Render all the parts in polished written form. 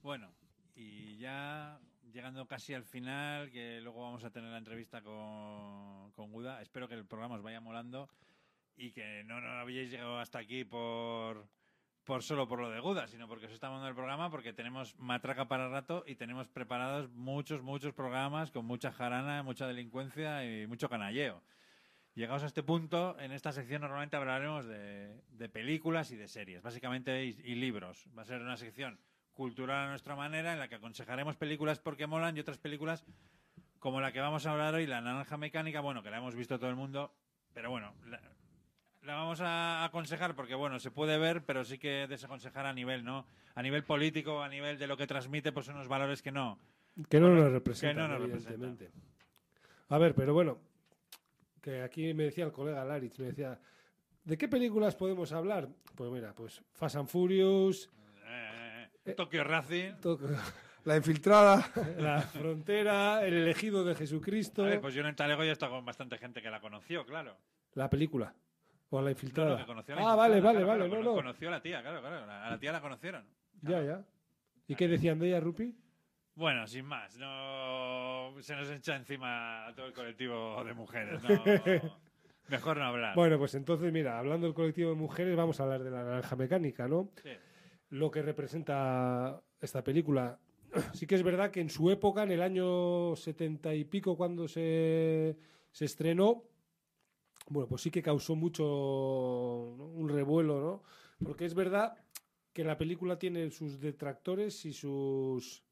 Bueno, y ya llegando casi al final, que luego vamos a tener la entrevista con Guda, espero que el programa os vaya molando y que no habéis llegado hasta aquí por solo por lo de Guda, sino porque os está mandando el programa, porque tenemos matraca para rato y tenemos preparados muchos programas con mucha jarana, mucha delincuencia y mucho canalleo. Llegados a este punto, en esta sección normalmente hablaremos de películas y de series, básicamente, y libros. Va a ser una sección cultural a nuestra manera, en la que aconsejaremos películas porque molan y otras películas como la que vamos a hablar hoy, La Naranja Mecánica, bueno, que la hemos visto todo el mundo, pero bueno, la vamos a aconsejar porque, bueno, se puede ver, pero sí que desaconsejar a nivel, ¿no? A nivel político, a nivel de lo que transmite, pues unos valores que no nos representan, que no nos evidentemente. A ver, pero bueno, que aquí me decía el colega Laritz, me decía, ¿de qué películas podemos hablar? Pues mira, pues Fast and Furious, Tokyo Racing, La Infiltrada, La Frontera, El Elegido de Jesucristo. A ver, pues yo en Talego ya he estado con bastante gente que la conoció, claro. La película. O La Infiltrada. No, que conoció a la Infiltrada, vale. claro, No. Conoció a la tía, claro. A la tía la conocieron. Claro. Ya. ¿Y qué decían de ella, Rupi? Bueno, sin más, no se nos echa encima a todo el colectivo de mujeres, no. Mejor no hablar. Bueno, pues entonces, mira, hablando del colectivo de mujeres, vamos a hablar de La Naranja Mecánica, ¿no? Sí. Lo que representa esta película. Sí que es verdad que en su época, en el año 70 y pico, cuando se estrenó, bueno, pues sí que causó mucho, ¿no?, un revuelo, ¿no? Porque es verdad que la película tiene sus detractores y sus...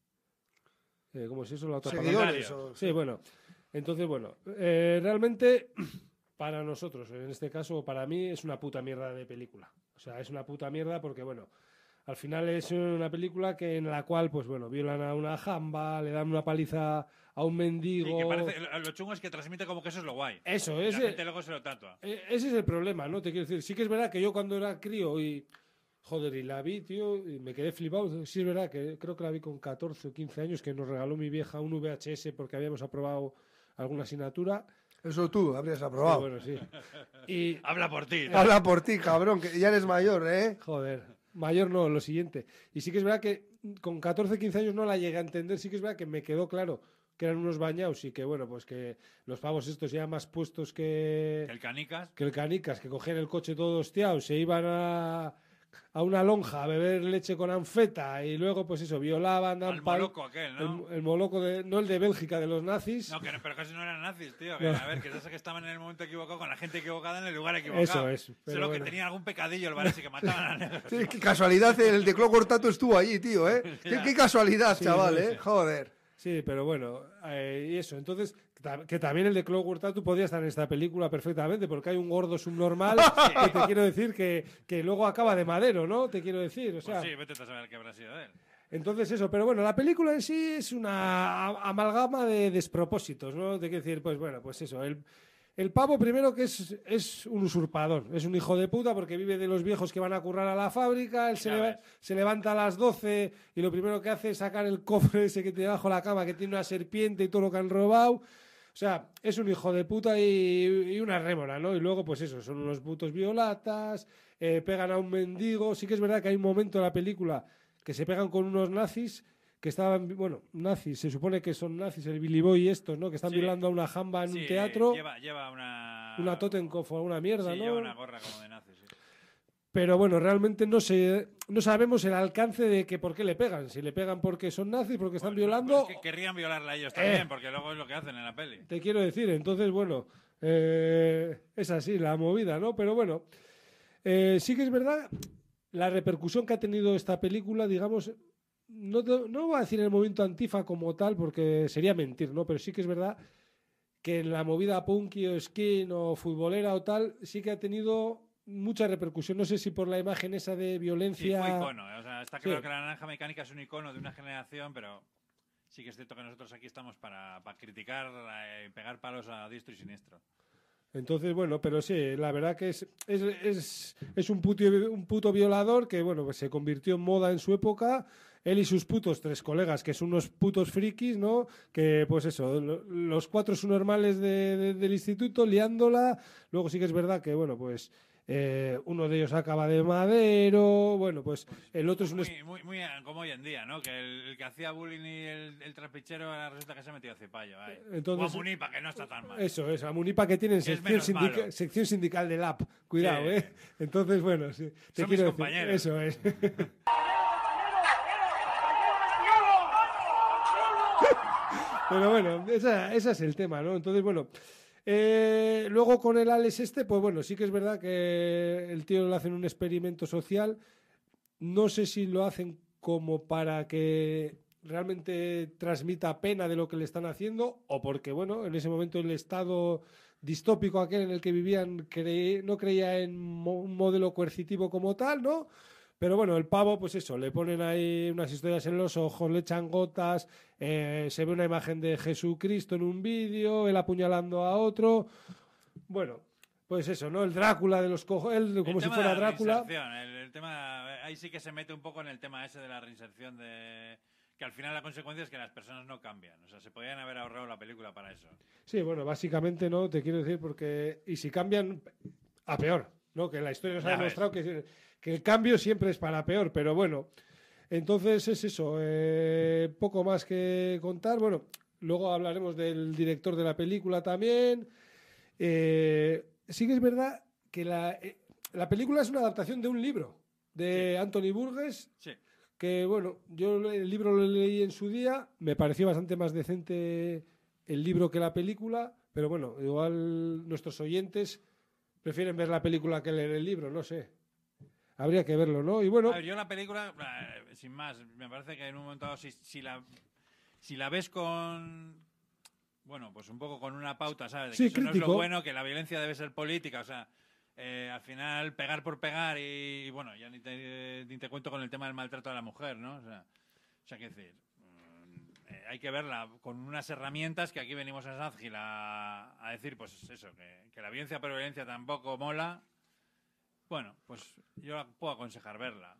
¿cómo es eso? La otra seguidores. Sí, bueno. Entonces, bueno, realmente para nosotros, en este caso, para mí, es una puta mierda de película. O sea, es una puta mierda porque, bueno, al final es una película en la cual, pues bueno, violan a una jamba, le dan una paliza a un mendigo. Sí, que parece, lo chungo es que transmite como que eso es lo guay. Eso, y la gente luego se lo tatua. Ese es el problema, ¿no? Te quiero decir, sí que es verdad que yo cuando era crío y... Joder, y la vi, tío, y me quedé flipado. Sí, es verdad que creo que la vi con 14 o 15 años, que nos regaló mi vieja un VHS porque habíamos aprobado alguna asignatura. Eso tú habrías aprobado. Sí, bueno, sí. Y... Habla por ti. Habla por ti, cabrón, que ya eres mayor, ¿eh? Joder, mayor no, lo siguiente. Y sí que es verdad que con 14 o 15 años no la llegué a entender. Sí que es verdad que me quedó claro que eran unos bañados y que, bueno, pues que los pavos estos ya más puestos que... El Canicas. Que el Canicas, que cogían el coche todo hostiado, se iban a una lonja a beber leche con anfeta y luego, pues eso, violaban al moloco aquel, ¿no? El moloco, no el de Bélgica, de los nazis. No, pero casi no eran nazis, tío. Que, a ver, que es que estaban en el momento equivocado, con la gente equivocada en el lugar equivocado. Eso es. Solo bueno, que tenían algún pecadillo el Varese, que mataban a negros. Sí, qué casualidad, el de Clockwork Tato estuvo allí, tío, ¿eh? Qué casualidad, sí, chaval, ¿eh? Joder. Sí, pero bueno, y eso. Entonces, que también el de Clockwork Tattoo podría estar en esta película perfectamente, porque hay un gordo subnormal que te quiero decir que luego acaba de madero, ¿no? Te quiero decir, o sea... Pues sí, vete a saber qué habrá sido de él. Entonces eso, pero bueno, la película en sí es una amalgama de despropósitos, ¿no? Te quiero decir, pues bueno, pues eso, el pavo primero que es un usurpador, es un hijo de puta porque vive de los viejos que van a currar a la fábrica, él se levanta a las 12 y lo primero que hace es sacar el cofre ese que tiene bajo la cama, que tiene una serpiente y todo lo que han robado. O sea, es un hijo de puta y una rémora, ¿no? Y luego, pues eso, son unos putos violatas, pegan a un mendigo. Sí que es verdad que hay un momento en la película que se pegan con unos nazis que estaban, bueno, nazis, se supone que son nazis, el Billy Boy y estos, ¿no? Que están violando a una jamba en un teatro. Lleva una... Una Totenkopf o alguna mierda, ¿no? Lleva una gorra como de nazi, sí. Pero bueno, realmente no sabemos el alcance de que por qué le pegan. Si le pegan porque son nazis, porque están violando... Pues que querrían violarla ellos también, porque luego es lo que hacen en la peli. Te quiero decir, entonces, bueno, es así la movida, ¿no? Pero bueno, sí que es verdad la repercusión que ha tenido esta película, digamos... No voy a decir en el movimiento Antifa como tal, porque sería mentir, ¿no? Pero sí que es verdad que en la movida punky o skin o futbolera o tal, sí que ha tenido mucha repercusión. No sé si por la imagen esa de violencia... Sí, fue icono. O sea, está claro que la Naranja Mecánica es un icono de una generación, pero sí que es cierto que nosotros aquí estamos para criticar y pegar palos a diestro y siniestro. Entonces, bueno, pero sí, la verdad que es un puto violador que, bueno, pues se convirtió en moda en su época. Él y sus putos 3 colegas, que son unos putos frikis, ¿no? Que, pues eso, los 4 subnormales del instituto liándola. Luego sí que es verdad que, bueno, pues uno de ellos acaba de madero, bueno, pues el otro es un... Muy como hoy en día, ¿no? Que el que hacía bullying y el trapichero resulta que se ha metido a Cipallo. Entonces, o a Munipa, que no está tan mal. Eso es, a Munipa que tienen sección sindical del app, cuidado, Sí. Entonces, bueno, sí, te Son quiero mis decir, compañeros. eso es. Pero bueno, ese es el tema, ¿no? Entonces, bueno, luego con el Alex pues bueno, sí que es verdad que el tío le hacen un experimento social. No sé si lo hacen como para que realmente transmita pena de lo que le están haciendo o porque, bueno, en ese momento el estado distópico aquel en el que vivían no creía en un modelo coercitivo como tal, ¿no? Pero bueno, el pavo, pues eso, le ponen ahí unas historias en los ojos, le echan gotas, se ve una imagen de Jesucristo en un vídeo, él apuñalando a otro. Bueno, pues eso, ¿no? El Drácula de los cojones, como si fuera Drácula. El tema, ahí sí que se mete un poco en el tema ese de la reinserción, que al final la consecuencia es que las personas no cambian. O sea, se podían haber ahorrado la película para eso. Sí, bueno, básicamente no, te quiero decir, porque... Y si cambian, a peor, ¿no? Que la historia nos ha demostrado que el cambio siempre es para peor, pero bueno, entonces es eso, poco más que contar. Bueno, luego hablaremos del director de la película también. Sí que es verdad que la película es una adaptación de un libro de Anthony Burgess, sí. Que bueno, yo el libro lo leí en su día, me pareció bastante más decente el libro que la película, pero bueno, igual nuestros oyentes prefieren ver la película que leer el libro, no sé. Habría que verlo, ¿no? Y bueno... A ver, yo la película, sin más, me parece que en un momento dado, si la ves con... Bueno, pues un poco con una pauta, ¿sabes? De Sí, que eso crítico. no es lo bueno, que la violencia debe ser política, o sea... al final, pegar por pegar y bueno, ya ni te cuento con el tema del maltrato a la mujer, ¿no? O sea qué decir, hay que verla con unas herramientas que aquí venimos a Sadgil a decir, pues eso, que la violencia por violencia tampoco mola. Bueno, pues yo la puedo aconsejar verla.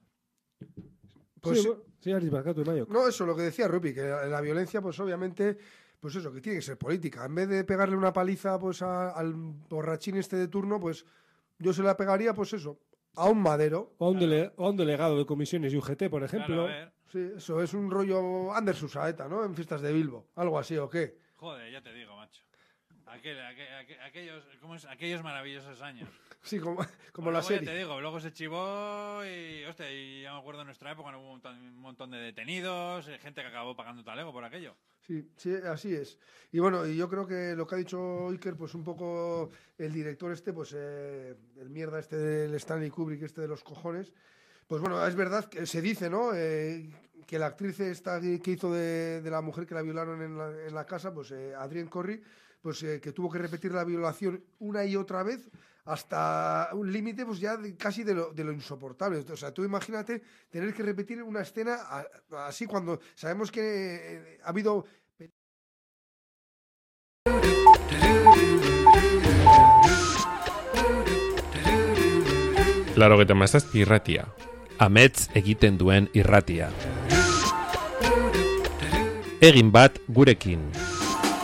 Pues, sí, Mayo. No, eso, lo que decía Rupi, que la violencia, pues obviamente, pues eso, que tiene que ser política. En vez de pegarle una paliza pues al borrachín este de turno, pues yo se la pegaría, pues eso, a un madero. O a un delegado de comisiones y UGT, por ejemplo. Claro, sí, eso es un rollo Anders Usaeta, ¿no? En fiestas de Bilbo. Algo así, ¿o qué? Joder, ya te digo, macho. Aquellos maravillosos años. Sí, como Pues la serie. Ya te digo, luego se chivó y ya me acuerdo en nuestra época hubo un montón de detenidos, gente que acabó pagando talego por aquello. Sí, así es. Y bueno, y yo creo que lo que ha dicho Iker, pues un poco el director pues el mierda del Stanley Kubrick, de los cojones, pues bueno, es verdad que se dice, ¿no? Que la actriz esta que hizo de la mujer que la violaron en la casa, pues Adrienne Corry, pues que tuvo que repetir la violación una y otra vez hasta un límite pues ya casi de lo insoportable. O sea, tú imagínate tener que repetir una escena así cuando sabemos que ha habido... Laurogeita hamazazpi irratia. Amets egiten duen irratia. Egin bat gurekin.